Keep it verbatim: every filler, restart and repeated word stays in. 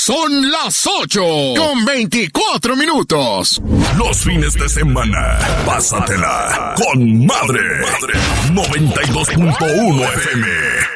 Son las ocho con veinticuatro minutos. Los fines de semana, pásatela con madre. noventa y dos punto uno F M.